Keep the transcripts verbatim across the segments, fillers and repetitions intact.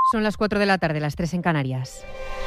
Son las cuatro de la tarde, las tres en Canarias.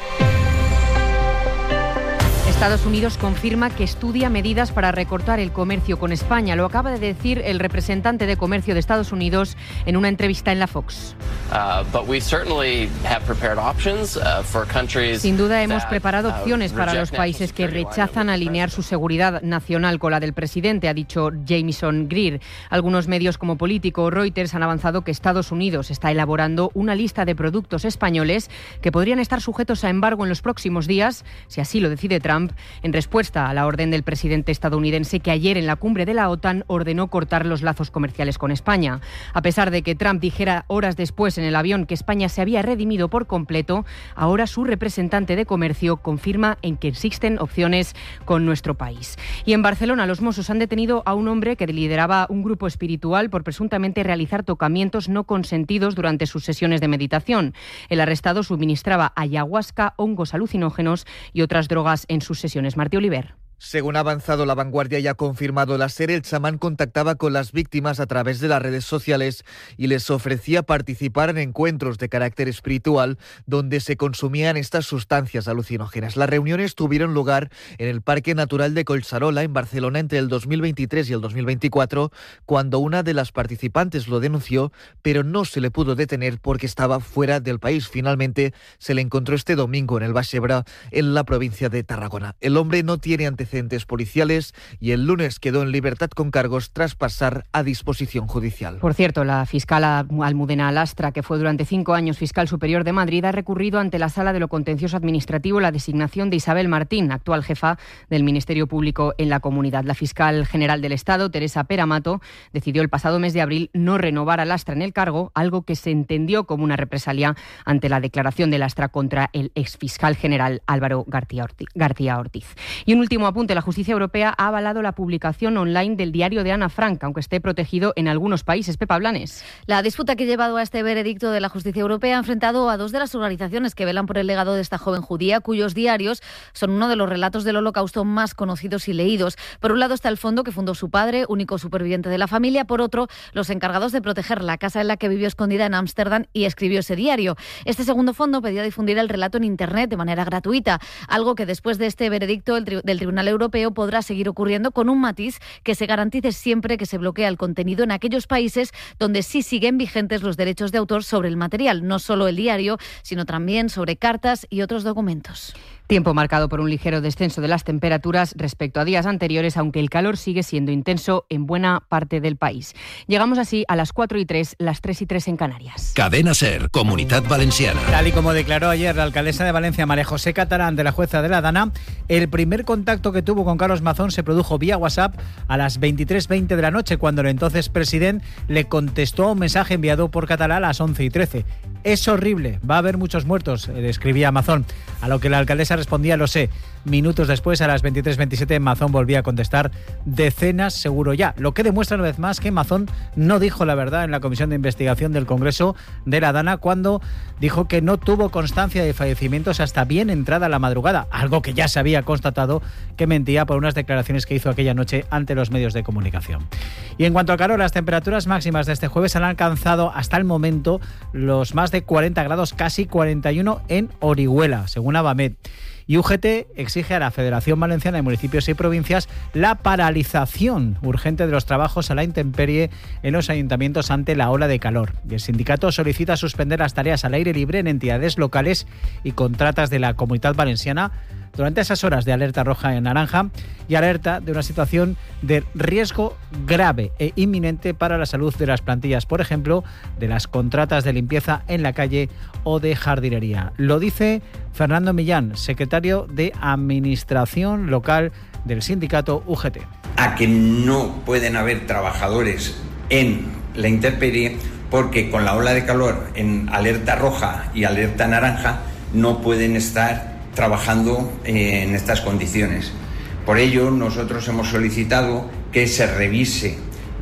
Estados Unidos confirma que estudia medidas para recortar el comercio con España. Lo acaba de decir el representante de Comercio de Estados Unidos en una entrevista en la Fox. Uh, but we certainly have prepared options, uh, for countries Sin duda hemos preparado that, uh, opciones para los reject países que national security rechazan alignment with alinear su seguridad nacional con la del presidente, ha dicho Jamieson Greer. Algunos medios como Político o Reuters han avanzado que Estados Unidos está elaborando una lista de productos españoles que podrían estar sujetos a embargo en los próximos días, si así lo decide Trump, en respuesta a la orden del presidente estadounidense que ayer en la cumbre de la OTAN ordenó cortar los lazos comerciales con España. A pesar de que Trump dijera horas después en el avión que España se había redimido por completo, ahora su representante de Comercio confirma en que existen opciones con nuestro país. Y en Barcelona los Mossos han detenido a un hombre que lideraba un grupo espiritual por presuntamente realizar tocamientos no consentidos durante sus sesiones de meditación. El arrestado suministraba ayahuasca, hongos alucinógenos y otras drogas en sus sesiones. Martí Oliver. Según ha avanzado La Vanguardia y ha confirmado la SER, el chamán contactaba con las víctimas a través de las redes sociales y les ofrecía participar en encuentros de carácter espiritual donde se consumían estas sustancias alucinógenas. Las reuniones tuvieron lugar en el Parque Natural de Collserola, en Barcelona, entre el dos mil veintitrés y el dos mil veinticuatro, cuando una de las participantes lo denunció, pero no se le pudo detener porque estaba fuera del país. Finalmente se le encontró este domingo en el Baix Ebre, en la provincia de Tarragona. El hombre no tiene antecedentes policiales y el lunes quedó en libertad con cargos tras pasar a disposición judicial. Por cierto, la fiscal Almudena Lastra, que fue durante cinco años fiscal superior de Madrid, ha recurrido ante la Sala de lo Contencioso Administrativo la designación de Isabel Martín, actual jefa del Ministerio Público en la Comunidad. La fiscal general del Estado, Teresa Peramato, decidió el pasado mes de abril no renovar a Lastra en el cargo, algo que se entendió como una represalia ante la declaración de Lastra contra el exfiscal general Álvaro García Ortiz. Y un último apunte. La justicia europea ha avalado la publicación online del diario de Ana Frank, aunque esté protegido en algunos países. Pepa Blanes. La disputa que ha llevado a este veredicto de la justicia europea ha enfrentado a dos de las organizaciones que velan por el legado de esta joven judía, cuyos diarios son uno de los relatos del Holocausto más conocidos y leídos. Por un lado está el fondo que fundó su padre, único superviviente de la familia. Por otro, los encargados de proteger la casa en la que vivió escondida en Ámsterdam y escribió ese diario. Este segundo fondo pedía difundir el relato en Internet de manera gratuita, algo que después de este veredicto del Tribunal Europeo podrá seguir ocurriendo, con un matiz: que se garantice siempre que se bloquea el contenido en aquellos países donde sí siguen vigentes los derechos de autor sobre el material, no solo el diario, sino también sobre cartas y otros documentos. Tiempo marcado por un ligero descenso de las temperaturas respecto a días anteriores, aunque el calor sigue siendo intenso en buena parte del país. Llegamos así a las cuatro y tres, las tres y tres en Canarias. Cadena SER, Comunidad Valenciana. Tal y como declaró ayer la alcaldesa de Valencia, María José Catalán, de la jueza de la Dana, el primer contacto que tuvo con Carlos Mazón se produjo vía WhatsApp a las veintitrés veinte de la noche, cuando el entonces presidente le contestó a un mensaje enviado por Catalá a las once y trece. Es horrible, va a haber muchos muertos, le escribía Mazón, a lo que la alcaldesa respondía: lo sé. Minutos después, a las veintitrés veintisiete, Mazón volvía a contestar: decenas seguro ya. Lo que demuestra una vez más que Mazón no dijo la verdad en la comisión de investigación del Congreso de la Dana, cuando dijo que no tuvo constancia de fallecimientos hasta bien entrada la madrugada, algo que ya se había constatado que mentía por unas declaraciones que hizo aquella noche ante los medios de comunicación. Y en cuanto a calor, las temperaturas máximas de este jueves han alcanzado hasta el momento los más de cuarenta grados, casi cuarenta y uno en Orihuela, según Abamet. Y U G T exige a la Federación Valenciana de Municipios y Provincias la paralización urgente de los trabajos a la intemperie en los ayuntamientos ante la ola de calor. Y el sindicato solicita suspender las tareas al aire libre en entidades locales y contratas de la Comunidad Valenciana durante esas horas de alerta roja y naranja, y alerta de una situación de riesgo grave e inminente para la salud de las plantillas, por ejemplo, de las contratas de limpieza en la calle o de jardinería. Lo dice Fernando Millán, secretario de Administración Local del sindicato U G T. A que no pueden haber trabajadores en la intemperie porque con la ola de calor en alerta roja y alerta naranja no pueden estar trabajando en estas condiciones. Por ello, nosotros hemos solicitado que se revise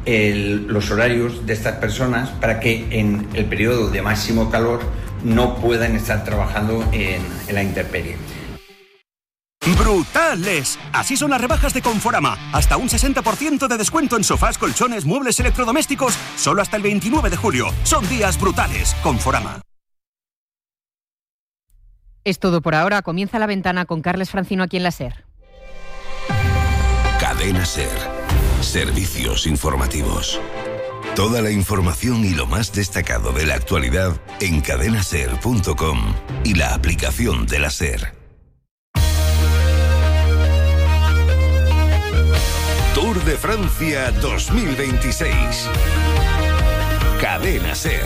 el, los horarios de estas personas para que en el periodo de máximo calor no puedan estar trabajando en, en la intemperie. ¡Brutales! Así son las rebajas de Conforama. Hasta un sesenta por ciento de descuento en sofás, colchones, muebles electrodomésticos, solo hasta el veintinueve de julio. Son días brutales. Conforama. Es todo por ahora. Comienza La Ventana con Carles Francino aquí en la SER. Cadena SER. Servicios informativos. Toda la información y lo más destacado de la actualidad en cadena ser punto com y la aplicación de la SER. Tour de Francia dos mil veintiséis. Cadena SER.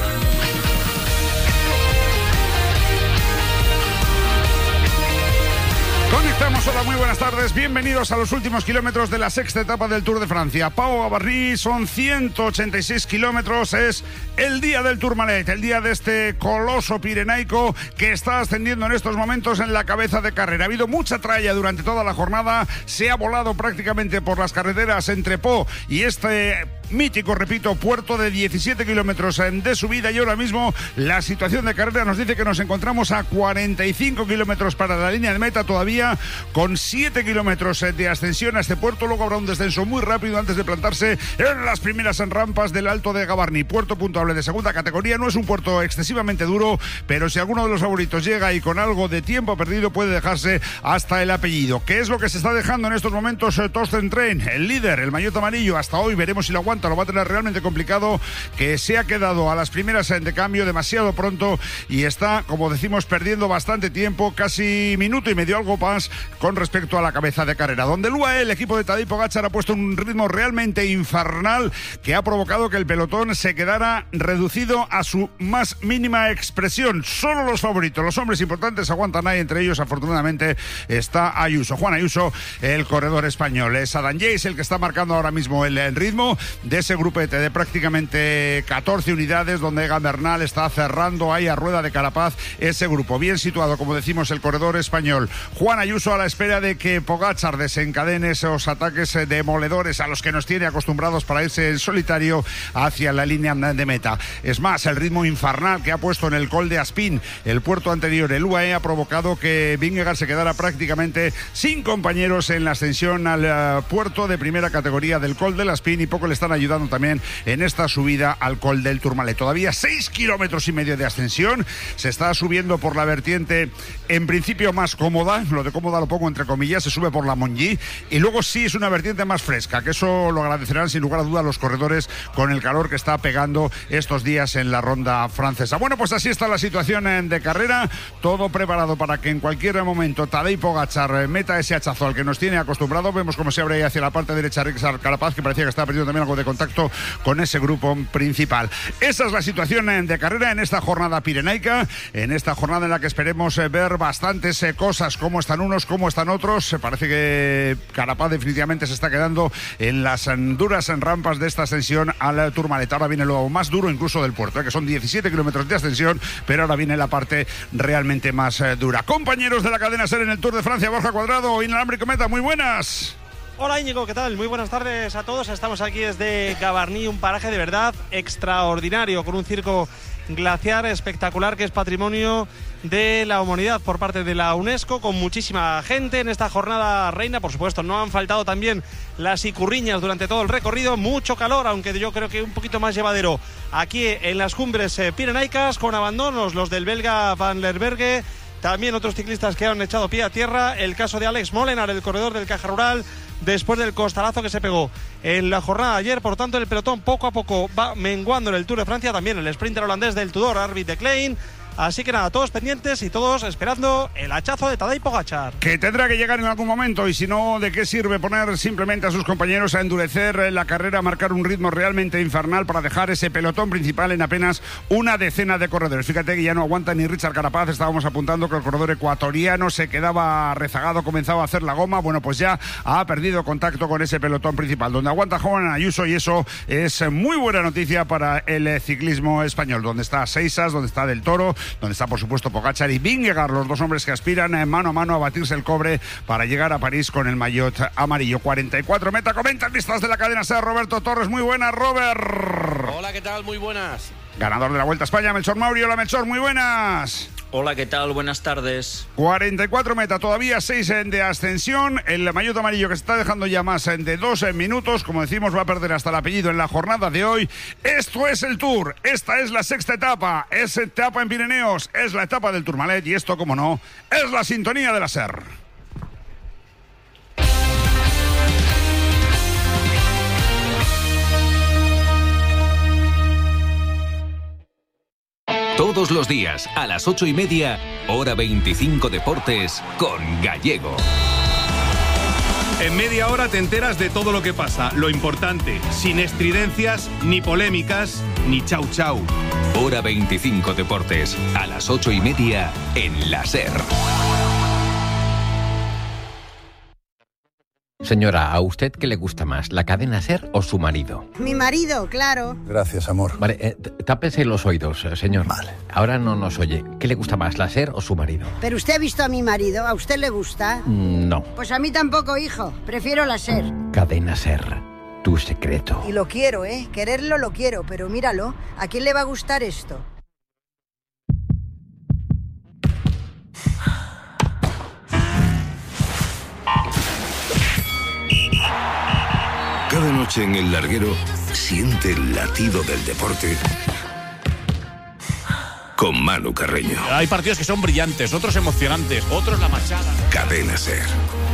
Conectamos, hola, muy buenas tardes, bienvenidos a los últimos kilómetros de la sexta etapa del Tour de Francia. Pau-Gavarnie, son ciento ochenta y seis kilómetros, es el día del Tourmalet, el día de este coloso pirenaico que está ascendiendo en estos momentos en la cabeza de carrera. Ha habido mucha tralla durante toda la jornada, se ha volado prácticamente por las carreteras entre Pau y este mítico, repito, puerto de diecisiete kilómetros de subida, y ahora mismo la situación de carrera nos dice que nos encontramos a cuarenta y cinco kilómetros para la línea de meta, todavía con siete kilómetros de ascensión a este puerto. Luego habrá un descenso muy rápido antes de plantarse en las primeras rampas del Alto de Gavarnie. Puerto puntuable de segunda categoría, no es un puerto excesivamente duro, pero si alguno de los favoritos llega y con algo de tiempo perdido puede dejarse hasta el apellido. ¿Qué es lo que se está dejando en estos momentos Torsten Tren, el líder, el maillot amarillo? Hasta hoy veremos si lo aguanta, lo va a tener realmente complicado, que se ha quedado a las primeras de cambio demasiado pronto y está, como decimos, perdiendo bastante tiempo, casi minuto y medio, algo más, con respecto a la cabeza de carrera, donde el U A E, el equipo de Tadej Pogačar, ha puesto un ritmo realmente infernal que ha provocado que el pelotón se quedara reducido a su más mínima expresión. Solo los favoritos, los hombres importantes, aguantan ahí. Entre ellos, afortunadamente, está Ayuso, Juan Ayuso, el corredor español. Es Adam Yates el que está marcando ahora mismo el, el ritmo de ese grupete de prácticamente catorce unidades, donde Egan Bernal está cerrando ahí a rueda de Carapaz ese grupo. Bien situado, como decimos, el corredor español Juan Ayuso, a la espera de que Pogačar desencadene esos ataques demoledores a los que nos tiene acostumbrados para irse en solitario hacia la línea de meta. Es más, el ritmo infernal que ha puesto en el Col de Aspin, el puerto anterior, el U A E, ha provocado que Vingegaard se quedara prácticamente sin compañeros en la ascensión al uh, puerto de primera categoría del Col del Aspin, y poco le están ayudando también en esta subida al Col del Tourmalet. Todavía seis kilómetros y medio de ascensión, se está subiendo por la vertiente en principio más cómoda, lo de cómoda lo pongo entre comillas, se sube por la Monji, y luego sí es una vertiente más fresca, que eso lo agradecerán sin lugar a duda los corredores con el calor que está pegando estos días en la ronda francesa. Bueno, pues así está la situación de carrera, todo preparado para que en cualquier momento Tadej Pogačar meta ese hachazo al que nos tiene acostumbrado. Vemos cómo se abre ahí hacia la parte derecha Richard Carapaz, que parecía que estaba perdiendo también algo de contacto con ese grupo principal. Esa es la situación de carrera en esta jornada pirenaica, en esta jornada en la que esperemos ver bastantes cosas, cómo están unos, cómo están otros. Parece que Carapaz definitivamente se está quedando en las duras rampas de esta ascensión al Tourmalet. Ahora viene lo más duro incluso del puerto, que son diecisiete kilómetros de ascensión, pero ahora viene la parte realmente más dura. Compañeros de la cadena SER en el Tour de Francia, Borja Cuadrado, Inalámbrico Meta, muy buenas. Hola Íñigo, ¿qué tal? Muy buenas tardes a todos. Estamos aquí desde Gavarnie, un paraje de verdad extraordinario, con un circo glaciar espectacular que es patrimonio de la humanidad por parte de la UNESCO, con muchísima gente en esta jornada reina. Por supuesto, no han faltado también las icurriñas durante todo el recorrido, mucho calor, aunque yo creo que un poquito más llevadero aquí en las cumbres pirenaicas, con abandonos los del belga Van Lerberghe, también otros ciclistas que han echado pie a tierra, el caso de Alex Molenaar, el corredor del Caja Rural, después del costalazo que se pegó en la jornada de ayer. Por tanto, el pelotón poco a poco va menguando en el Tour de Francia, también el sprinter holandés del Tudor, Arvid de Klein. Así que nada, todos pendientes y todos esperando el hachazo de Tadej Pogačar, que tendrá que llegar en algún momento, y si no, ¿de qué sirve poner simplemente a sus compañeros a endurecer la carrera, a marcar un ritmo realmente infernal para dejar ese pelotón principal en apenas una decena de corredores? Fíjate que ya no aguanta ni Richard Carapaz. Estábamos apuntando que el corredor ecuatoriano se quedaba rezagado, comenzaba a hacer la goma. Bueno, pues ya ha perdido contacto con ese pelotón principal, donde aguanta Juan Ayuso, y eso es muy buena noticia para el ciclismo español, donde está Seisas, donde está Del Toro, donde está por supuesto Pogačar y Vingegaard, los dos hombres que aspiran mano a mano a batirse el cobre para llegar a París con el maillot amarillo. cuarenta y cuatro meta, comentan listas de la cadena SER, Roberto Torres. Muy buenas, Robert. Hola, ¿qué tal? Muy buenas. Ganador de la Vuelta a España, Melchor Mauri. Hola, Melchor, muy buenas. Hola, ¿qué tal? Buenas tardes. cuarenta y cuatro meta, todavía seis de ascensión. El maillot amarillo que se está dejando ya más de dos minutos. Como decimos, va a perder hasta el apellido en la jornada de hoy. Esto es el Tour. Esta es la sexta etapa. Es etapa en Pirineos. Es la etapa del Tourmalet. Y esto, como no, es la sintonía de la SER. Todos los días, a las ocho y media, hora veinticinco Deportes, con Gallego. En media hora te enteras de todo lo que pasa, lo importante, sin estridencias, ni polémicas, ni chau chau. Hora veinticinco Deportes, a las ocho y media, en la SER. Señora, ¿a usted qué le gusta más, la cadena SER o su marido? Mi marido, claro. Gracias, amor. Vale, eh, tápese los oídos, señor. Vale. Ahora no nos oye. ¿Qué le gusta más, la SER o su marido? Pero usted ha visto a mi marido, ¿a usted le gusta? Mm, no. Pues a mí tampoco, hijo. Prefiero la SER. Cadena SER, tu secreto. Y lo quiero, ¿eh? Quererlo lo quiero, pero míralo. ¿A quién le va a gustar esto? Cada noche en el larguero, siente el latido del deporte con Manu Carreño. Hay partidos que son brillantes, otros emocionantes, otros la machada. Cadena SER.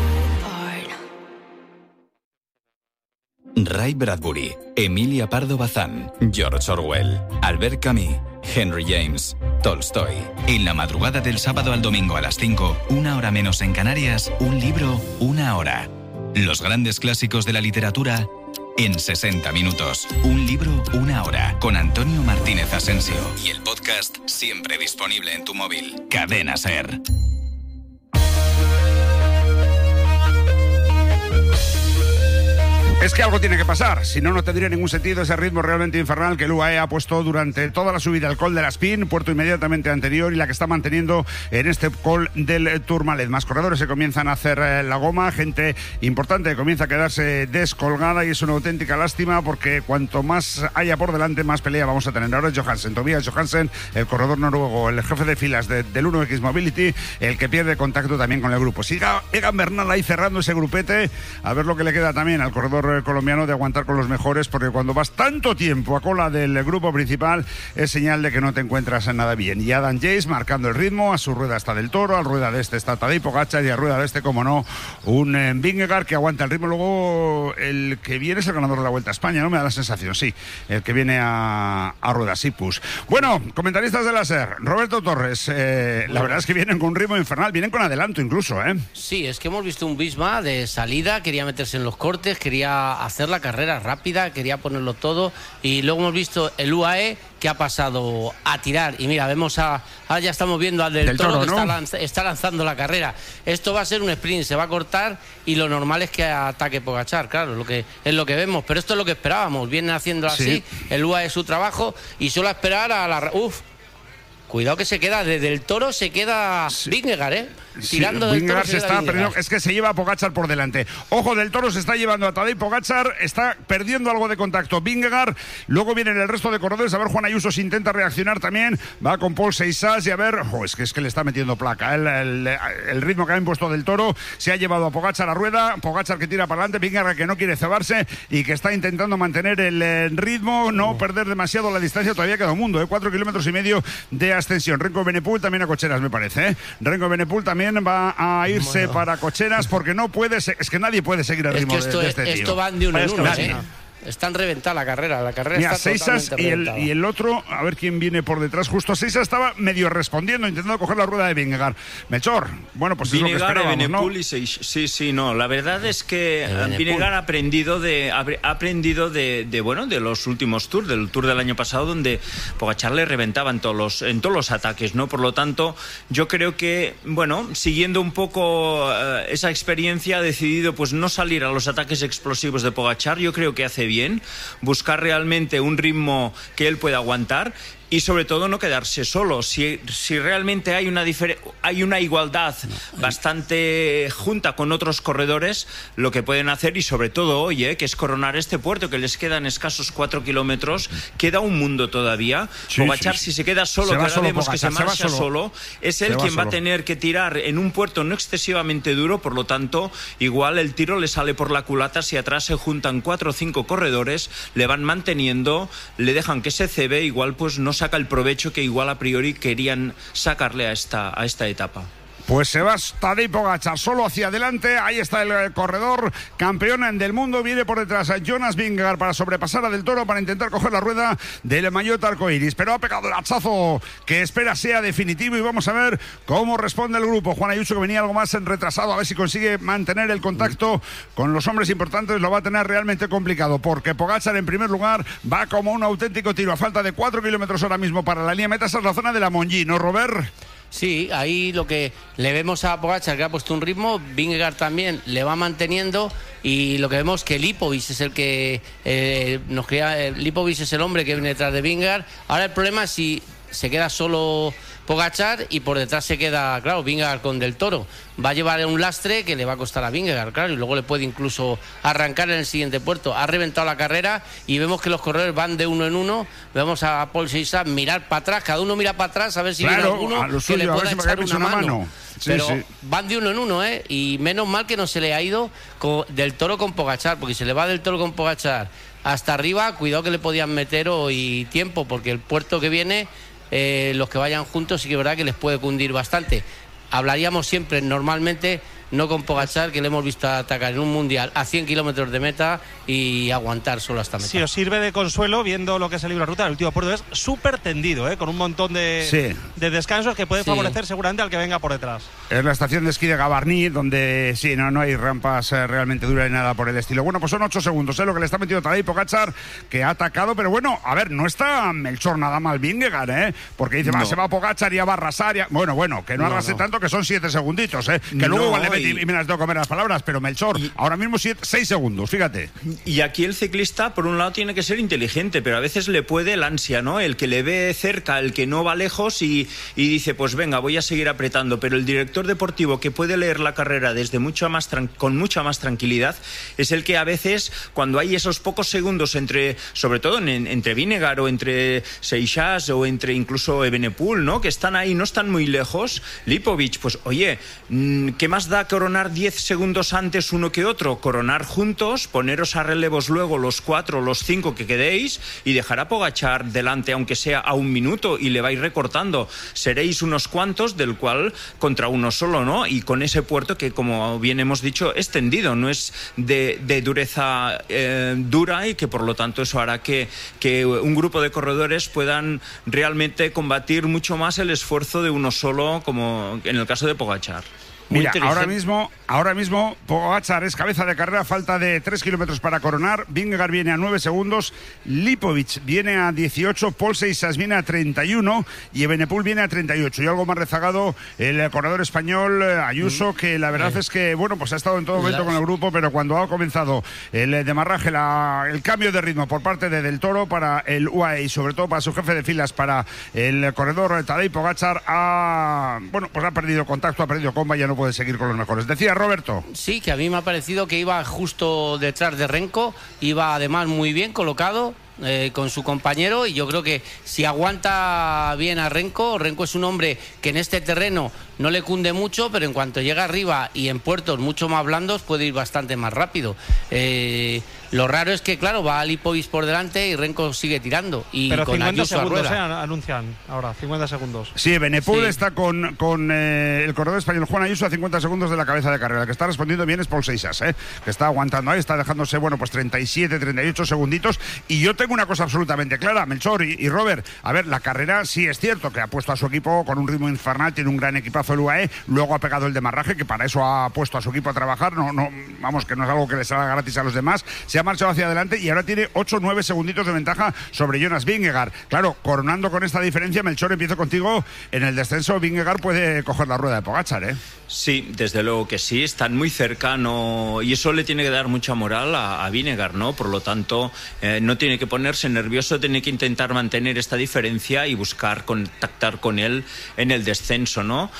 Ray Bradbury, Emilia Pardo Bazán, George Orwell, Albert Camus, Henry James, Tolstoy. En la madrugada del sábado al domingo a las cinco, una hora menos en Canarias, un libro, una hora. Los grandes clásicos de la literatura en sesenta minutos. Un libro, una hora. Con Antonio Martínez Asensio. Y el podcast siempre disponible en tu móvil. Cadena SER. Es que algo tiene que pasar, si no, no tendría ningún sentido ese ritmo realmente infernal que el U A E ha puesto durante toda la subida al Col de la Espín, puerto inmediatamente anterior, y la que está manteniendo en este Col del Tourmalet. Más corredores se comienzan a hacer eh, la goma, gente importante que comienza a quedarse descolgada, y es una auténtica lástima porque cuanto más haya por delante, más pelea vamos a tener. Ahora es Johansen, Tobias Johansen, el corredor noruego, el jefe de filas de, del uno equis Mobility, el que pierde contacto también con el grupo. Siga Egan Bernal ahí cerrando ese grupete, a ver lo que le queda también al corredor colombiano de aguantar con los mejores, porque cuando vas tanto tiempo a cola del grupo principal es señal de que no te encuentras en nada bien. Y Adam Yates marcando el ritmo, a su rueda está Del Toro, a rueda de este está Tadej Pogačar, y a rueda de este, como no, un eh, Vingegaard que aguanta el ritmo. Luego el que viene es el ganador de la Vuelta a España, ¿no? Me da la sensación, sí, el que viene a, a rueda, Sipus. Bueno, comentaristas de la SER, Roberto Torres, eh, la verdad es que vienen con un ritmo infernal, vienen con adelanto incluso, ¿eh? Sí, es que hemos visto un Visma de salida, quería meterse en los cortes, quería hacer la carrera rápida, quería ponerlo todo, y luego hemos visto el U A E que ha pasado a tirar, y mira, vemos a, ahora ya estamos viendo al Del, del Toro, Toro, que ¿no? está, lanz, está lanzando la carrera. Esto va a ser un sprint, se va a cortar, y lo normal es que ataque Pogačar, claro, lo que es lo que vemos, pero esto es lo que esperábamos, vienen haciendo así, sí. El U A E su trabajo, y solo a esperar a la... Uf, cuidado que se queda, desde el Toro se queda sí. Vingegaard, ¿eh? Tirando sí, del Toro se, se está perdiendo, es que se lleva a Pogačar por delante. Ojo, Del Toro se está llevando a Tadej Pogačar, está perdiendo algo de contacto Vingegaard. Luego vienen el resto de corredores, a ver, Juan Ayuso si intenta reaccionar también, va con Paul Seixas, y a ver, oh, es que es que le está metiendo placa, el, el, el ritmo que ha impuesto Del Toro se ha llevado a Pogačar a rueda, Pogačar que tira para adelante, Vingegaard que no quiere cebarse y que está intentando mantener el, el ritmo, no oh. perder demasiado la distancia. Todavía queda un mundo, ¿eh? cuatro kilómetros y medio de ascensión. Renko Benepul también a Cocheras, me parece, ¿eh? Renko Benepul también va a irse bueno. para Cocheras, porque no puede, es que nadie puede seguir el ritmo es que esto, de, de este esto tío. Esto van de uno en uno, ¿eh? Están reventada la carrera, la carrera Mira, está Seixas totalmente y el, reventada. y el otro, a ver quién viene por detrás. Justo Seixas estaba medio respondiendo, intentando coger la rueda de Vingegaard. Melchor, bueno, pues es lo que esperábamos, Benepul ¿no? Y Seix, sí, sí, no. La verdad es que Vingegaard ha aprendido de, ha aprendido de, de, bueno, de los últimos tours, del tour del año pasado, donde Pogačar le reventaba en todos los, en todos los ataques, ¿no? Por lo tanto, yo creo que, bueno, siguiendo un poco uh, esa experiencia, ha decidido pues no salir a los ataques explosivos de Pogačar. Yo creo que hace bien buscar realmente un ritmo que él pueda aguantar, y sobre todo no quedarse solo. Si, si realmente hay una, difer- hay una igualdad bastante junta con otros corredores, lo que pueden hacer, y sobre todo hoy, ¿eh? que es coronar este puerto, que les quedan escasos cuatro kilómetros, queda un mundo todavía. Sí, Pogačar, sí, sí. si se queda solo, Se que va ahora solo vemos Pogačar, que se marcha se va solo. solo, es él Se va quien va solo. a tener que tirar en un puerto no excesivamente duro, por lo tanto, igual el tiro le sale por la culata si atrás se juntan cuatro o cinco corredores, le van manteniendo, le dejan que se cebe, igual pues no saca el provecho que igual a priori querían sacarle a esta, a esta etapa. Pues se va Tadej Pogačar solo hacia adelante. Ahí está el, el corredor campeón del mundo. Viene por detrás a Jonas Vingegaard para sobrepasar a Del Toro, para intentar coger la rueda del maillot arcoiris. Pero ha pegado el hachazo que espera sea definitivo, y vamos a ver cómo responde el grupo. Juan Ayuso, que venía algo más retrasado, a ver si consigue mantener el contacto con los hombres importantes. Lo va a tener realmente complicado, porque Pogačar en primer lugar va como un auténtico tiro, a falta de cuatro kilómetros ahora mismo para la línea meta. Esa es la zona de la Monji, ¿no, Robert? Sí, ahí lo que le vemos a Pogačar, que ha puesto un ritmo, Vingegaard también le va manteniendo, y lo que vemos que Lipovic es el que eh, nos crea, eh, Lipovic es el hombre que viene detrás de Vingegaard. Ahora el problema es si se queda solo Pogačar y por detrás se queda, claro, Vingegaard con Del Toro. Va a llevar un lastre que le va a costar a Vingegaard, claro, y luego le puede incluso arrancar en el siguiente puerto. Ha reventado la carrera y vemos que los corredores van de uno en uno. Vemos a Paul Seiza mirar para atrás, cada uno mira para atrás a ver si claro, viene alguno a lo que suyo, le a ver pueda si me echar cae una, una mano. mano. Sí, Pero sí. van de uno en uno, ¿eh? Y menos mal que no se le ha ido con Del Toro con Pogačar, porque si se le va Del Toro con Pogačar hasta arriba, cuidado que le podían meter hoy tiempo, porque el puerto que viene, eh, los que vayan juntos sí que es verdad que les puede cundir bastante. Hablaríamos siempre, normalmente, no con Pogačar, que le hemos visto atacar en un mundial a cien kilómetros de meta y aguantar solo hasta meta. Si os sirve de consuelo, viendo lo que es el libro de ruta, el último puerto es súper tendido, ¿eh? Con un montón de, Sí. de descansos que puede Sí. favorecer seguramente al que venga por detrás. Es la estación de esquí de Gavarní, donde sí, no, no hay rampas eh, realmente duras ni nada por el estilo. Bueno, pues son ocho segundos, ¿eh? Lo que le está metiendo Tadej Pogačar, que ha atacado, pero bueno, a ver, no está Melchor nada mal Vingegaard, ¿eh? Porque dice, va, No. se va Pogačar y ya va a arrasar. Ya... Bueno, bueno, que no, No, arrase no. tanto, que son siete segunditos, ¿eh? Que No, luego igual le mete y- y me las tengo que comer las palabras, pero Melchor, ahora mismo siete, seis segundos, fíjate. Y aquí el ciclista, por un lado, tiene que ser inteligente, pero a veces le puede el ansia, ¿no? El que le ve cerca, el que no va lejos y, y dice, pues venga, voy a seguir apretando. Pero el director deportivo, que puede leer la carrera desde mucha más tran- con mucha más tranquilidad, es el que a veces, cuando hay esos pocos segundos entre, sobre todo en, entre Vingegaard o entre Seixas o entre incluso Evenepoel, ¿no? Que están ahí, no están muy lejos. Lipovic, pues oye, ¿qué más da coronar diez segundos antes uno que otro? Coronar juntos, poneros a relevos luego los cuatro, los cinco que quedéis y dejar a Pogačar delante, aunque sea a un minuto, y le vais recortando. Seréis unos cuantos, del cual contra uno solo, ¿no? Y con ese puerto que, como bien hemos dicho, es tendido, no es de, de dureza eh, dura, y que por lo tanto eso hará que, que un grupo de corredores puedan realmente combatir mucho más el esfuerzo de uno solo, como en el caso de Pogačar. Muy Mira, inteligente. ahora mismo, ahora mismo Pogačar es cabeza de carrera, falta de tres kilómetros para coronar. Vingegaard viene a nueve segundos, Lipovic viene a dieciocho, Paul Seixas viene a treinta y uno y Evenepoel viene a treinta y ocho. Y algo más rezagado el corredor español eh, Ayuso, que la verdad Eh. es que, bueno, pues ha estado en todo momento Las- con el grupo, pero cuando ha comenzado el eh, demarraje, la, el cambio de ritmo por parte de Del Toro para el U A E y sobre todo para su jefe de filas, para el corredor Tadej Pogačar, ha, bueno, pues ha perdido contacto, ha perdido comba, ya no puede seguir con los mejores. Decía Roberto. Sí, que a mí me ha parecido que iba justo detrás de Renko, iba además muy bien colocado eh, con su compañero, y yo creo que si aguanta bien a Renko, Renko es un hombre que en este terreno no le cunde mucho, pero en cuanto llega arriba y en puertos mucho más blandos puede ir bastante más rápido. Eh, lo raro es que, claro, va Lipovic por delante y Renko sigue tirando, y Pero con cincuenta Ayuso a segundos, rueda. eh, anuncian ahora, cincuenta segundos. Sí, Evenepoel Sí. está con, con eh, el corredor español Juan Ayuso a cincuenta segundos de la cabeza de carrera. El que está respondiendo bien es Paul Seixas, ¿eh? Que está aguantando ahí, está dejándose, bueno, pues treinta y siete, treinta y ocho segunditos. Y yo tengo una cosa absolutamente clara, Melchor y, y Robert. A ver, la carrera sí es cierto que ha puesto a su equipo con un ritmo infernal, tiene un gran equipazo el U A E, luego ha pegado el demarraje, que para eso ha puesto a su equipo a trabajar. No, no, vamos, que no es algo que le salga gratis a los demás. Se se ha marchado hacia adelante y ahora tiene ocho o nueve segunditos de ventaja sobre Jonas Vingegaard. Claro, coronando con esta diferencia, Melchor, empiezo contigo. En el descenso Vingegaard puede coger la rueda de Pogačar, ¿eh? Sí, desde luego que sí, están muy cercanos y eso le tiene que dar mucha moral a, a Vingegaard, ¿no? Por lo tanto, eh, no tiene que ponerse nervioso, tiene que intentar mantener esta diferencia y buscar contactar con él en el descenso, ¿no?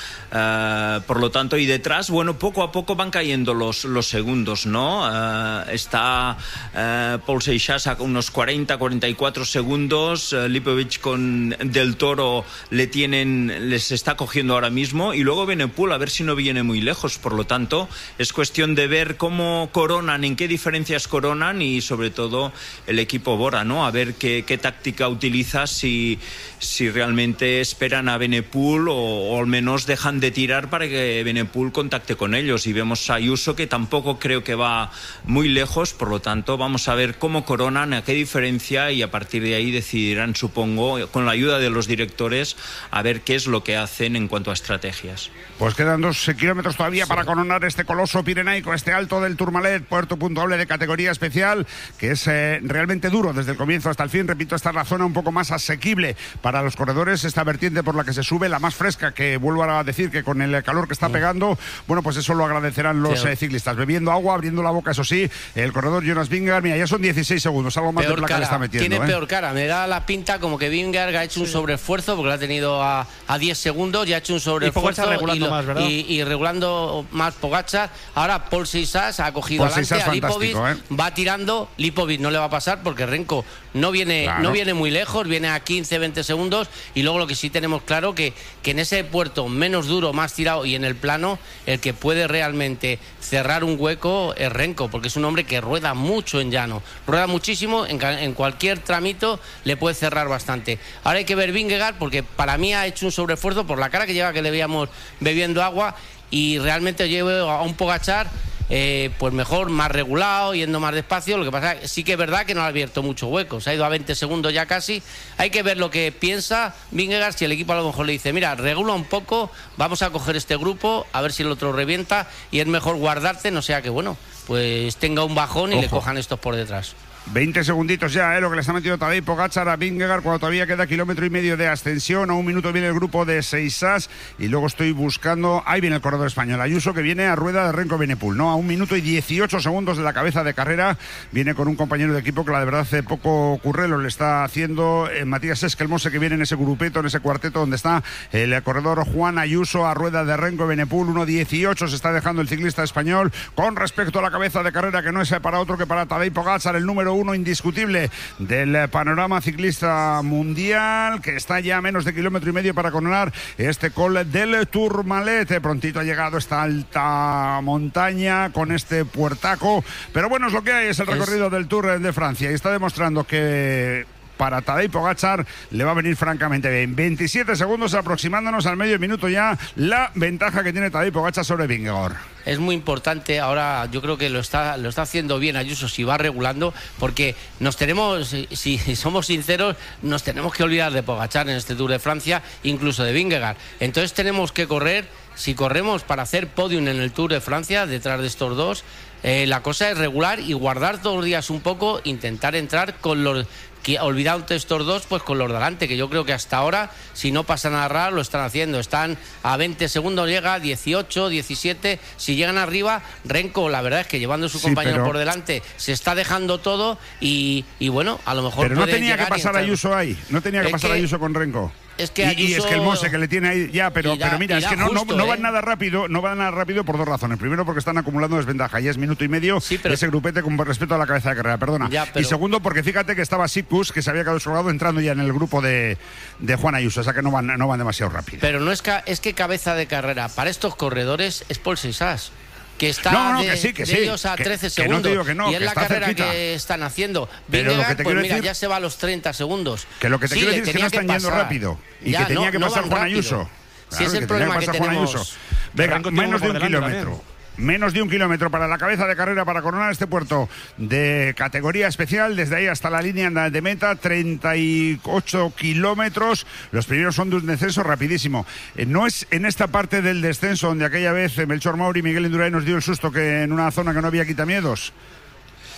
Uh, por lo tanto, y detrás, bueno, poco a poco van cayendo los, los segundos, ¿no? Uh, está uh, Paul Seixas a unos cuarenta, cuarenta y cuatro segundos, uh, Lipovic con Del Toro le tienen, les está cogiendo ahora mismo, y luego Evenepoel a ver si no viene muy lejos. Por lo tanto, es cuestión de ver cómo coronan, en qué diferencias coronan, y sobre todo el equipo Bora, ¿no? A ver qué, qué táctica utiliza, si, si realmente esperan a Evenepoel o, o al menos dejan de tirar para que Evenepoel contacte con ellos. Y vemos a Ayuso, que tampoco creo que va muy lejos. Por lo tanto, vamos a ver cómo coronan, a qué diferencia, y a partir de ahí decidirán, supongo, con la ayuda de los directores, a ver qué es lo que hacen en cuanto a estrategias. Pues quedan dos kilómetros todavía sí. para coronar este coloso pirenaico, este alto del Tourmalet, puerto puntuable de categoría especial, que es eh, realmente duro desde el comienzo hasta el fin. Repito, esta es la zona un poco más asequible para los corredores, esta vertiente por la que se sube, la más fresca, que vuelvo a decir que con el calor que está pegando, bueno, pues eso lo agradecerán los sí. eh, ciclistas. Bebiendo agua, abriendo la boca, eso sí, el corredor Jonas Vingegaard, mira, ya son dieciséis segundos, algo más peor de placa cara, le está metiendo. Tiene ¿eh? peor cara, me da la pinta como que Vingegaard ha hecho un sobreesfuerzo, porque lo ha tenido a, a diez segundos, ya ha hecho un sobreesfuerzo y, y, lo, más, y, y regulando más Pogačar. Ahora Paul Seixas ha cogido Paul adelante a Lipovic, ¿eh? va tirando, Lipovic no le va a pasar porque Renko no viene, claro. no viene muy lejos, viene a quince, veinte segundos, y luego lo que sí tenemos claro que, que en ese puerto menos duro, más tirado y en el plano, el que puede realmente cerrar un hueco es Renko, porque es un hombre que rueda mucho en llano, rueda muchísimo, en, en cualquier tramito le puede cerrar bastante. Ahora hay que ver Vingegaard, porque para mí ha hecho un sobreesfuerzo por la cara que lleva, que le veíamos bebiendo agua, y realmente llevo a un Pogačar eh, pues mejor, más regulado, yendo más despacio. Lo que pasa es que sí que es verdad que no ha abierto mucho hueco, se ha ido a veinte segundos ya casi. Hay que ver lo que piensa Vingegaard, si el equipo a lo mejor le dice, mira, regula un poco, vamos a coger este grupo, a ver si el otro revienta, y es mejor guardarte, no sea que, bueno, pues tenga un bajón y Ojo. le cojan estos por detrás. veinte segunditos ya, ¿eh? Lo que le está metiendo Tadej Pogačar a Vingegaard cuando todavía queda kilómetro y medio de ascensión. A un minuto viene el grupo de Seixas y luego estoy buscando, ahí viene el corredor español Ayuso, que viene a rueda de Renko Evenepoel, ¿no? A un minuto y dieciocho segundos de la cabeza de carrera, viene con un compañero de equipo que la de verdad hace poco currelo le está haciendo eh, Matías Esquelmose, que viene en ese grupeto, en ese cuarteto donde está el corredor Juan Ayuso a rueda de Renko Evenepoel. uno dieciocho se está dejando el ciclista español con respecto a la cabeza de carrera, que no es para otro que para Tadej Pogačar, el número uno indiscutible del panorama ciclista mundial, que está ya a menos de kilómetro y medio para coronar este col del Tourmalet. Prontito ha llegado esta alta montaña con este puertaco, pero bueno, es lo que hay, es el recorrido es... del Tour de Francia, y está demostrando que para Tadej Pogačar le va a venir francamente bien. veintisiete segundos, aproximándonos al medio minuto ya, la ventaja que tiene Tadej Pogačar sobre Vingegaard. Es muy importante, ahora yo creo que lo está, lo está haciendo bien Ayuso, si va regulando, porque nos tenemos, si, si somos sinceros, nos tenemos que olvidar de Pogačar en este Tour de Francia, incluso de Vingegaard. Entonces tenemos que correr, si corremos para hacer podium en el Tour de Francia, detrás de estos dos, eh, la cosa es regular y guardar todos los días un poco, intentar entrar con los... que olvidando estos dos, pues con los de delante, que yo creo que hasta ahora, si no pasa nada raro, lo están haciendo. Están a veinte segundos, llega dieciocho, diecisiete. Si llegan arriba, Renko, la verdad es que llevando a su sí, compañero pero... por delante, se está dejando todo y, y bueno, a lo mejor. Pero no tenía que pasar Ayuso ahí, no tenía que es pasar que... Ayuso con Renko. Es que Ayuso... y, y es que el Mose que le tiene ahí ya, pero, da, pero mira, es que no, justo, no, no ¿eh? van nada rápido, no van nada rápido por dos razones. Primero, porque están acumulando desventaja, ya es minuto y medio sí, pero... ese grupete con respecto a la cabeza de carrera, perdona. Ya, pero... Y segundo, porque fíjate que estaba Sipkus, que se había quedado sobrado, entrando ya en el grupo de, de Juan Ayuso, o sea que no van, no van demasiado rápido. Pero no es que, es que cabeza de carrera para estos corredores es Paul Seixas, que está no, no, de, que sí, que de sí, ellos a que, trece que segundos, no te digo que no, y es que la está carrera cerquita. Que están haciendo. Pero Vingegaard, lo que te pues quiero mira, decir, ya se va a los treinta segundos. Que lo que te sí, quiero decir es que no están que yendo rápido y ya, que tenía no, que pasar no Juan rápido. Ayuso. Si Claro, es el que problema que, que tenemos. Venga, menos de un kilómetro. También. Menos de un kilómetro para la cabeza de carrera para coronar este puerto de categoría especial. Desde ahí hasta la línea de meta, treinta y ocho kilómetros. Los primeros son de un descenso rapidísimo. Eh, no es en esta parte del descenso donde aquella vez Melchor Mauri y Miguel Indurain nos dio el susto que en una zona que no había quitamiedos.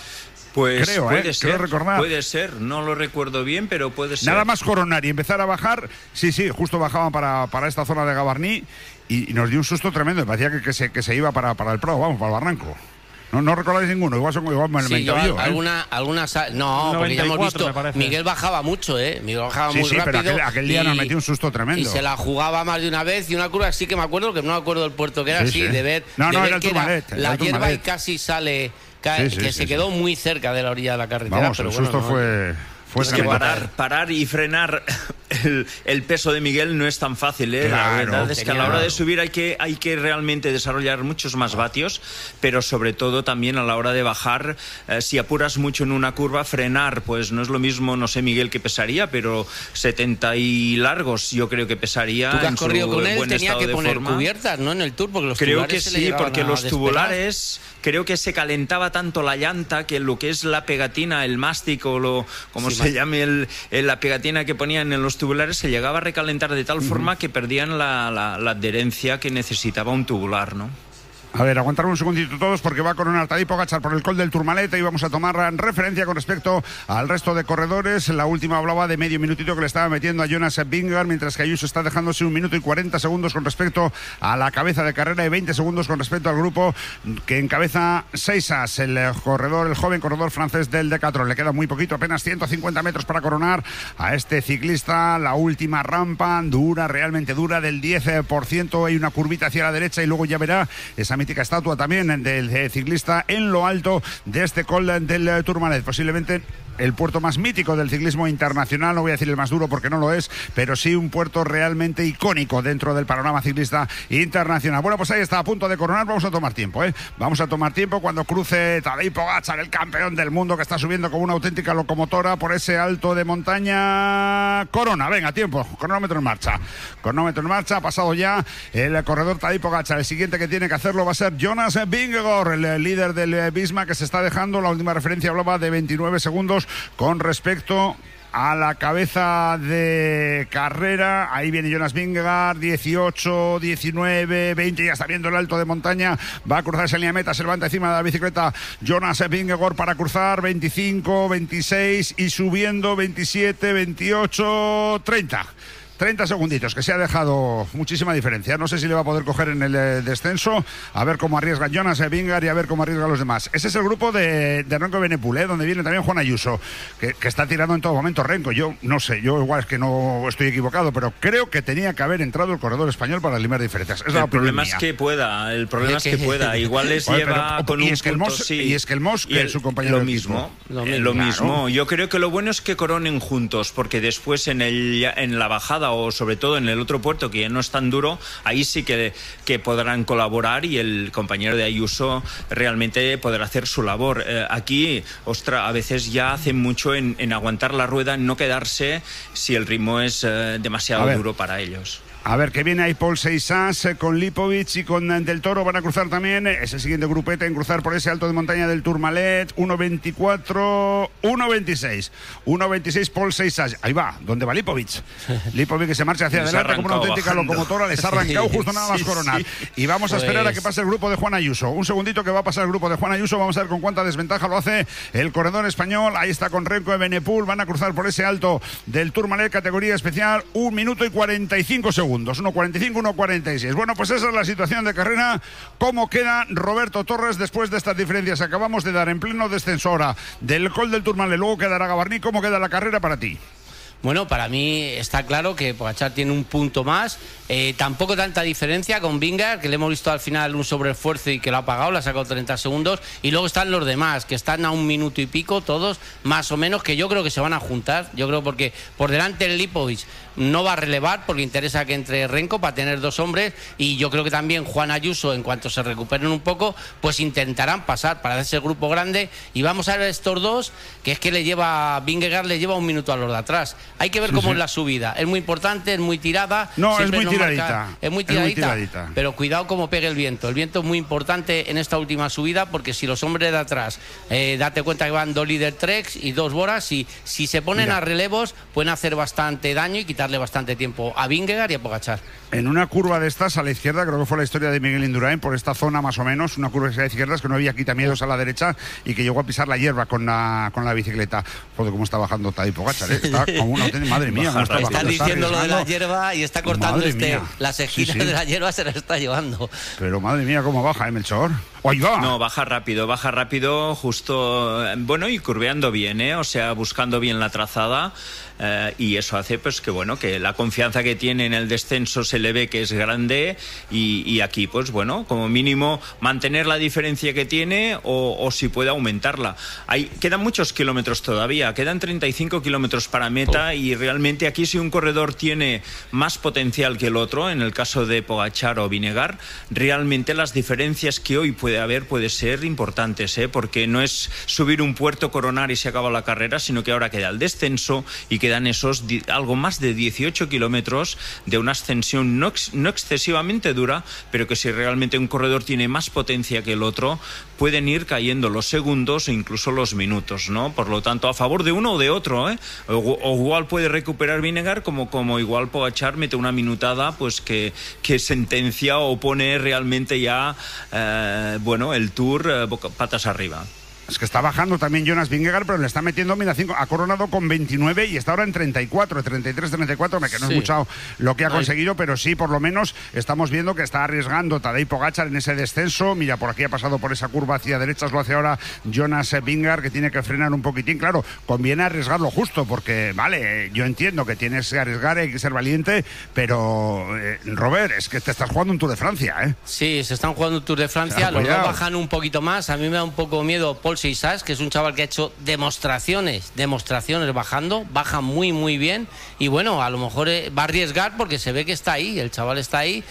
Pues creo, puede ¿eh? ser, Creo recordar. puede ser, no lo recuerdo bien, pero puede ser. Nada más coronar y empezar a bajar, sí, sí, justo bajaban para, para esta zona de Gavarní y, y nos dio un susto tremendo, me parecía que, que, se, que se iba para, para el Prado, vamos, para el Barranco. No, no recordáis ninguno, igual, son, igual me lo he Sí, inventado yo. ¿eh? alguna, alguna, no, porque ya hemos visto, Miguel bajaba mucho, ¿eh? Miguel bajaba sí, muy sí, rápido. pero aquel, aquel día y, nos metió un susto tremendo. Y se la jugaba más de una vez y una curva sí que me acuerdo, que no me acuerdo del puerto que era, sí, sí, sí. de ver, no, de no, ver era el que Tourmalet, era era la el hierba Tourmalet. y casi sale, cae, Sí, sí, que sí, se sí. quedó muy cerca de la orilla de la carretera. Vamos, pero el bueno, susto no, fue... Fue es que parar, parar y frenar el, el peso de Miguel no es tan fácil, ¿eh? Claro, la verdad es que a la hora claro. de subir hay que, hay que realmente desarrollar muchos más vatios, pero sobre todo también a la hora de bajar, eh, si apuras mucho en una curva, frenar, pues no es lo mismo, no sé Miguel qué pesaría, pero setenta y largos yo creo que pesaría. Tú que has en su corrido con él buen tenía estado que de poner forma. cubiertas, ¿no? En el Tour, porque los Creo tubulares que se le sí, llegaban porque a los despegar. tubulares creo que se calentaba tanto la llanta que lo que es la pegatina, el mástico, lo, como Sí, se ma- llame, el, el- la pegatina que ponían en los tubulares, se llegaba a recalentar de tal Ujú. forma que perdían la, la- la adherencia que necesitaba un tubular, ¿no? A ver, aguantar un segundito todos porque va a coronar Tadej Pogačar por el Col del Tourmalet y vamos a tomar referencia con respecto al resto de corredores. La última hablaba de medio minutito que le estaba metiendo a Jonas Vingegaard, mientras que Ayuso está dejándose un minuto y cuarenta segundos con respecto a la cabeza de carrera y veinte segundos con respecto al grupo que encabeza Seisas, el corredor, el joven corredor francés del Decathlon. Le queda muy poquito, apenas ciento cincuenta metros para coronar a este ciclista. La última rampa dura, realmente dura, del diez por ciento. Hay una curvita hacia la derecha y luego ya verá esa mítica estatua también del ciclista en lo alto de este Col del Tourmalet, posiblemente el puerto más mítico del ciclismo internacional, no voy a decir el más duro porque no lo es, pero sí un puerto realmente icónico dentro del panorama ciclista internacional. Bueno, pues ahí está, a punto de coronar, vamos a tomar tiempo, ¿eh? Vamos a tomar tiempo cuando cruce Tadej Pogačar, el campeón del mundo que está subiendo como una auténtica locomotora por ese alto de montaña. Corona, venga, tiempo, cronómetro en marcha. Cronómetro en marcha, ha pasado ya el corredor Tadej Pogačar. El siguiente que tiene que hacerlo va a ser Jonas Vingegaard, el líder del Visma, que se está dejando. La última referencia hablaba de veintinueve segundos con respecto a la cabeza de carrera. Ahí viene Jonas Vingegaard, dieciocho, diecinueve, veinte, ya está viendo el alto de montaña, va a cruzar esa línea de meta, se levanta encima de la bicicleta Jonas Vingegaard para cruzar, veinticinco, veintiséis y subiendo, veintisiete, veintiocho, treinta. treinta segunditos, que se ha dejado muchísima diferencia. No sé si le va a poder coger en el eh, descenso. A ver cómo arriesga Jonas Vingegaard y a ver cómo arriesga a los demás. Ese es el grupo de, de Renko Evenepoel, ¿eh? Donde viene también Juan Ayuso, que, que está tirando en todo momento Renko. Yo no sé, yo igual es que no estoy equivocado, pero creo que tenía que haber entrado el corredor español para limar diferencias. Es la el problema mía. es que pueda, el problema es que pueda. Igual les Oye, lleva pero, con y un es que el punto, Mos, sí. Y es que el Mos, Y que el- es su compañero lo de mismo, equipo. lo, Eh, lo claro. mismo. Yo creo que lo bueno es que coronen juntos, porque después en el en la bajada o sobre todo en el otro puerto que ya no es tan duro, ahí sí que, que podrán colaborar y el compañero de Ayuso realmente podrá hacer su labor. Eh, aquí, ostra, a veces ya hacen mucho en, en aguantar la rueda, en no quedarse si el ritmo es eh, demasiado A ver. duro para ellos. A ver, que viene ahí Paul Seisas eh, con Lipovic y con eh, Del Toro. Van a cruzar también. eh, Es el siguiente grupete en cruzar por ese alto de montaña del Tourmalet. uno veinticuatro, uno veintiséis. uno veintiséis Paul Seisas. Ahí va, ¿dónde va Lipovic? Lipovic que se marcha hacia Les ha adelante como una arrancado auténtica bajando. locomotora. Les ha arrancado Sí, justo nada más sí, coronar. sí. Y vamos a esperar a Pues- que pase el grupo de Juan Ayuso. Un segundito que va a pasar el grupo de Juan Ayuso. Vamos a ver con cuánta desventaja lo hace el corredor español. Ahí está con Renko Evenepoel. Van a cruzar por ese alto del Tourmalet, categoría especial. Un minuto y cuarenta y cinco segundos. uno cuarenta y cinco, uno cuarenta y seis. Bueno, pues esa es la situación de carrera. ¿Cómo queda Roberto Torres después de estas diferencias? Acabamos de dar en pleno descenso ahora del Col del Tourmalet. Luego quedará Gavarní. ¿Cómo queda la carrera para ti? Bueno, para mí está claro que Pogačar tiene un punto más, eh, tampoco tanta diferencia con Vingegaard, que le hemos visto al final un sobreesfuerzo y que lo ha pagado, le ha sacado treinta segundos, y luego están los demás, que están a un minuto y pico, todos más o menos, que yo creo que se van a juntar, yo creo porque por delante el Lipovic no va a relevar, porque interesa que entre Renko para tener dos hombres, y yo creo que también Juan Ayuso, en cuanto se recuperen un poco, pues intentarán pasar para ese grupo grande, y vamos a ver estos dos, que es que le lleva, Vingegaard le lleva un minuto a los de atrás. Hay que ver Sí, cómo sí. es la subida. Es muy importante, es muy tirada. No, es siempre muy nos tiradita. marca- es muy Es muy tiradita. tiradita. Pero cuidado cómo pegue el viento. El viento es muy importante en esta última subida porque si los hombres de atrás, eh, date cuenta que van dos líder treks y dos boras, y si se ponen Mira. a relevos pueden hacer bastante daño y quitarle bastante tiempo a Vingegaard y a Pogačar. En una curva de estas a la izquierda, creo que fue la historia de Miguel Indurain, por esta zona más o menos, una curva a la izquierda, es que no había quitamientos a la derecha y que llegó a pisar la hierba con la, con la bicicleta. Joder, cómo está bajando Tadej Pogačar, ¿eh? Está como una auténtica- madre mía, cómo está Está bajando. Está diciendo lo de la arriesgando. hierba y está cortando Madre este, mía. las esquinas Sí, sí. de la hierba, se la está llevando. Pero madre mía, cómo baja, ¿eh, Melchor? ¡Ahí va! No, baja rápido, baja rápido, justo, eh, bueno, y curveando bien, ¿eh? O sea, buscando bien la trazada, eh, y eso hace, pues, que bueno, que la confianza que tiene en el descenso se le ve que es grande, y, y aquí, pues, bueno, como mínimo mantener la diferencia que tiene o, o si puede aumentarla. Hay, quedan muchos kilómetros todavía, quedan treinta y cinco kilómetros para meta, oh. y realmente aquí si un corredor tiene más potencial que el otro, en el caso de Pogačar o Vingegaard, realmente las diferencias que hoy puede haber puede ser importantes, ¿eh? Porque no es subir un puerto, coronar y se acaba la carrera, sino que ahora queda el descenso y quedan esos di- algo más de dieciocho kilómetros de una ascensión no, ex- no excesivamente dura, pero que si realmente un corredor tiene más potencia que el otro, pueden ir cayendo los segundos e incluso los minutos, ¿no? Por lo tanto, a favor de uno o de otro, ¿eh? O, o igual puede recuperar Vingegaard, como, como igual Pogačar mete una minutada, pues que, que sentencia o pone realmente ya, eh, bueno, el Tour eh, boca- patas arriba. Es que está bajando también Jonas Vingegaard, pero le está metiendo, mira, cinco, ha coronado con veintinueve y está ahora en treinta y cuatro, treinta y tres, treinta y cuatro, que no Sí. es mucho lo que ha Ay. conseguido, pero sí, por lo menos, estamos viendo que está arriesgando Tadej Pogačar en ese descenso. Mira, por aquí ha pasado por esa curva hacia derechas, lo hace ahora Jonas Vingegaard, que tiene que frenar un poquitín. Claro, conviene arriesgarlo justo, porque, vale, yo entiendo que tienes que arriesgar, hay que ser valiente, pero, eh, Robert, es que te estás jugando un Tour de Francia, ¿eh? Sí, se están jugando un Tour de Francia, Ah, los dos cuidado. bajan un poquito más. A mí me da un poco miedo Paul Seixas, que es un chaval que ha hecho demostraciones, demostraciones bajando, baja muy muy bien, y bueno, a lo mejor eh, va a arriesgar porque se ve que está ahí, el chaval está ahí,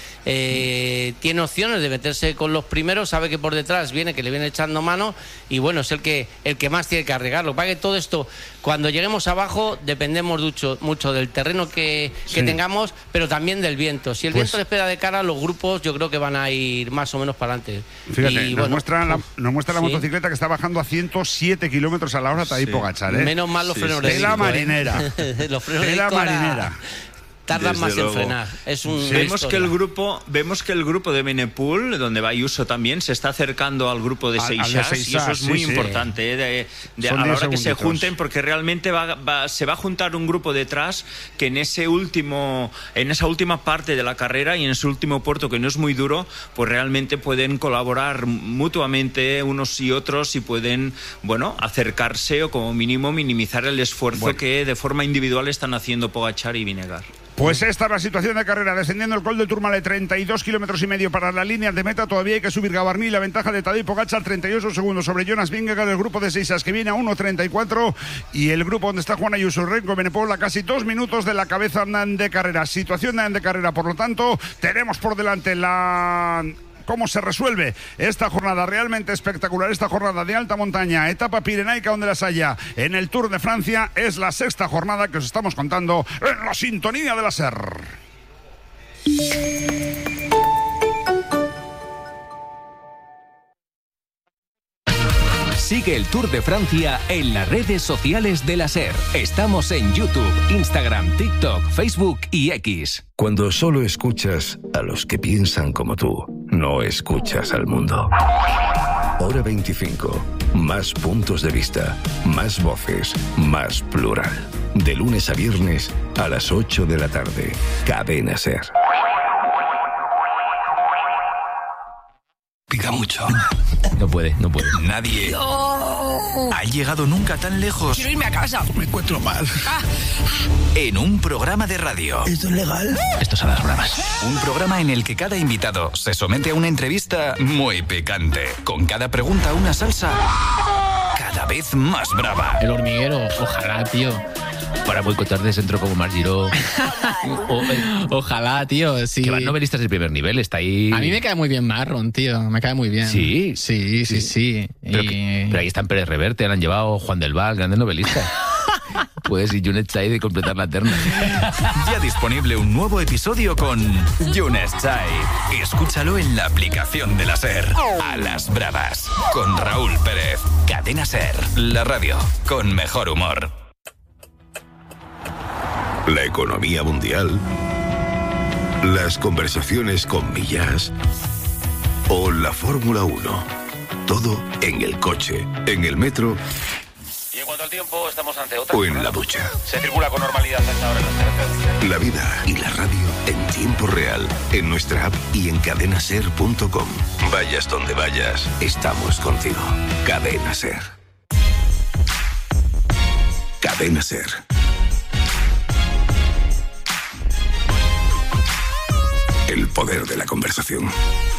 eh, tiene opciones de meterse con los primeros, sabe que por detrás viene, que le viene echando mano, y bueno, es el que el que más tiene que arriesgar. Lo que pasa es que todo esto, cuando lleguemos abajo, dependemos mucho, mucho del terreno que, que Sí. tengamos, pero también del viento. Si el Pues- viento les pega de cara, los grupos yo creo que van a ir más o menos para adelante. Fíjate, Y, nos, bueno, muestra la, uf, nos muestra la sí. motocicleta que está bajando a ciento siete kilómetros a la hora Tadej Sí. Pogačar, ¿eh? Menos mal los Sí, frenos sí. de Tela disco, ¿eh? marinera. Los frenos de Tela disco ahora marinera. tardan Desde más luego. en frenar. Es un Sí. Vemos que el grupo, vemos que el grupo de Benepool, donde va Ayuso también, se está acercando al grupo de Al- al de Seixas, y Seixas, eso es sí, muy sí. importante, ¿eh? de, de- Son a la diez hora que se segunditos. junten, porque realmente va, va- se va a juntar un grupo detrás que en ese último, en esa última parte de la carrera y en ese último puerto que no es muy duro, pues realmente pueden colaborar mutuamente unos y otros y pueden, bueno, acercarse o como mínimo minimizar el esfuerzo Bueno. que de forma individual están haciendo Pogačar y Vingegaard. Pues esta es la situación de carrera, descendiendo el Col del Tourmalet, treinta y dos kilómetros y medio para la línea de meta, todavía hay que subir Gavarní, la ventaja de Tadej Pogačar, treinta y ocho segundos sobre Jonas Vingegaard, el grupo de Seixas que viene a uno treinta y cuatro, y el grupo donde está Juan Ayuso, Renko Benepol, a casi dos minutos de la cabeza de carrera, situación de carrera, por lo tanto, tenemos por delante la... cómo se resuelve esta jornada realmente espectacular, esta jornada de alta montaña, etapa pirenaica donde las haya en el Tour de Francia. Es la sexta jornada que os estamos contando en la sintonía de la S E R. Sigue el Tour de Francia en las redes sociales de la S E R. Estamos en YouTube, Instagram, TikTok, Facebook y X. Cuando solo escuchas a los que piensan como tú, no escuchas al mundo. Hora veinticinco. Más puntos de vista, más voces, más plural. De lunes a viernes a las ocho de la tarde. Cadena S E R. Pica mucho. No puede, no puede. Nadie ha llegado nunca tan lejos. Quiero irme a casa. Me encuentro mal. Ah. En un programa de radio. ¿Esto es legal? Esto son las bromas. Un programa en el que cada invitado se somete a una entrevista muy picante. Con cada pregunta una salsa cada vez más brava. El hormiguero, ojalá, tío. Para boicotar de centro como Marc Giró. O, ojalá, tío, sí. Que van novelistas del primer nivel, está ahí. A mí me cae muy bien Marron, tío. Me cae muy bien. Sí. Sí, sí, sí. Pero, Y- que- pero ahí están Pérez Reverte, han llevado Juan del Val, grandes novelistas. Pues y Yunes Chai de completar la terna. Ya disponible un nuevo episodio con Yunes Chai. Escúchalo en la aplicación de la SER. A las bravas. Con Raúl Pérez. Cadena SER. La radio con mejor humor. La economía mundial. Las conversaciones con Millás. O la Fórmula uno. Todo en el coche, en el metro. Y en cuanto al tiempo, estamos ante otra. O en la ducha. Se circula con normalidad hasta ahora en las carreteras. La vida y la radio en tiempo real. En nuestra app y en cadena ser punto com. Vayas donde vayas, estamos contigo. Cadena SER. Cadena SER. El poder de la conversación.